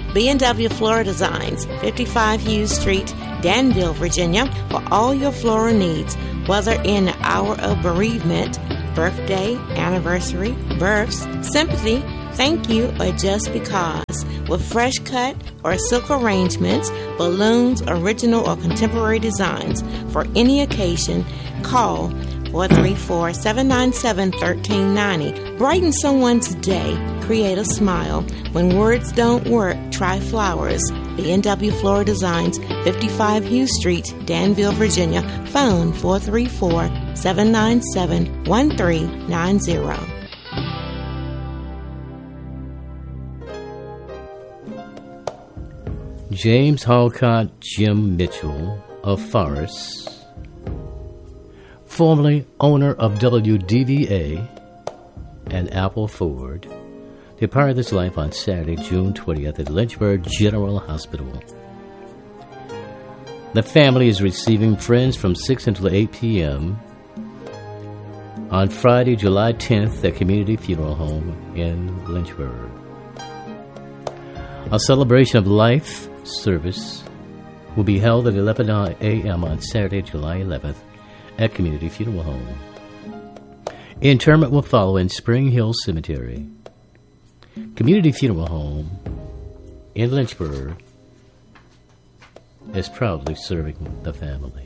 B&W Floral Designs, 55 Hughes Street, Danville, Virginia, for all your floral needs, whether in the hour of bereavement, birthday, anniversary, births, sympathy, thank you, or just because. With fresh cut or silk arrangements, balloons, original or contemporary designs for any occasion, call 434-797-1390. Brighten someone's day. Create a smile. When words don't work, try flowers. B&W Floral Designs, 55 Hughes Street, Danville, Virginia. Phone 434-797-1390. James Halcott Jim Mitchell of Forest, formerly owner of WDVA and Apple Ford, departed this life on Saturday, June 20th at Lynchburg General Hospital. The family is receiving friends from 6 until 8 p.m. on Friday, July 10th at Community Funeral Home in Lynchburg. A celebration of life service will be held at 11 a.m. on Saturday, July 11th at Community Funeral Home. Interment will follow in Spring Hill Cemetery. Community Funeral Home in Lynchburg is proudly serving the family.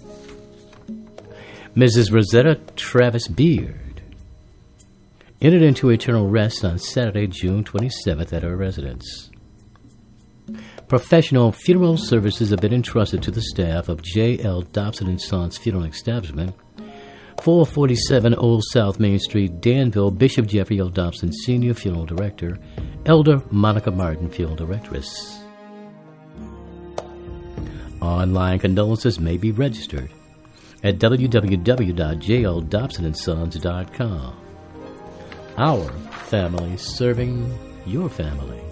Mrs. Rosetta Travis Beard entered into eternal rest on Saturday, June 27th at her residence. Professional funeral services have been entrusted to the staff of J.L. Dobson & Sons Funeral Establishment, 447 Old South Main Street, Danville. Bishop Jeffrey L. Dobson, Senior Funeral Director. Elder Monica Martin, Funeral Directress. Online condolences may be registered at www.jldobsonandsons.com. Our family serving your family.